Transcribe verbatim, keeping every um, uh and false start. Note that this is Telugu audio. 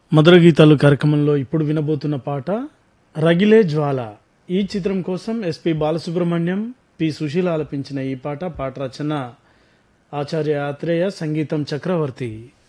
మధుర గీతాలు కార్యక్రమంలో ఇప్పుడు వినబోతున్న పాట రగిలే జ్వాల. ఈ చిత్రం కోసం ఎస్పి బాలసుబ్రహ్మణ్యం, పి సుశీల ఆలపించిన ఈ పాట. పాట రచన ఆచార్య ఆత్రేయ, సంగీతం చక్రవర్తి.